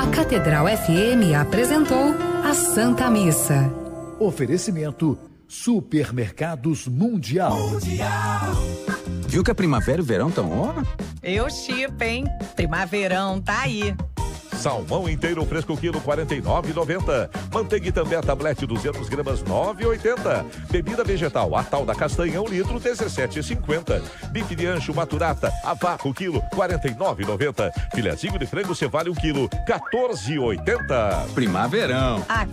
Catedral FM apresentou a Santa Missa. Oferecimento Supermercados Mundial. Viu que a primavera e o verão estão on? Eu chipo, hein? Primaverão tá aí. Salmão inteiro fresco quilo 49,90. Manteiga També tablete 200 gramas 9,80. Bebida vegetal a tal da castanha 1 litro 17,50. Bife de ancho maturata a vácuo quilo 49,90. Filezinho de frango cevale 1 quilo 14,80. Primaverão.